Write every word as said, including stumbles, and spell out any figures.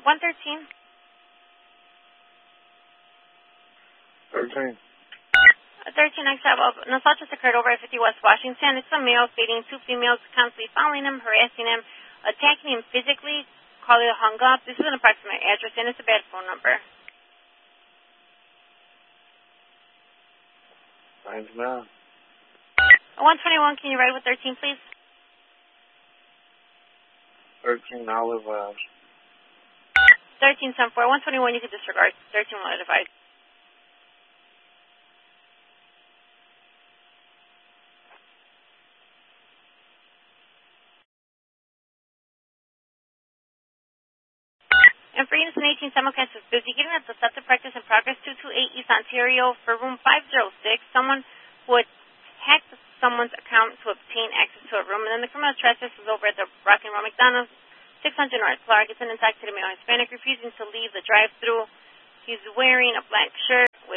one thirteen. thirteen. Uh, thirteen, next have an assault just occurred over at fifty West Washington. It's a male stating two females constantly following him, harassing him, attacking him physically. Caller hung up. This is an approximate address, and it's a bad phone number. Thanks, man. one twenty-one, can you write with thirteen, please? thirteen Olive Ave. thirteen seven four. one twenty-one, you can disregard. thirteen will notify. And for units in eighteen simulcast is busy getting at the Deceptive Practice in Progress two two eight East Ontario for room five oh six. Someone would hack someone's account to obtain access to a room, and then the criminal trespass is over at the Rock and Roll McDonald's, six hundred North Clark. It's an intoxicated male Hispanic refusing to leave the drive-thru. He's wearing a black shirt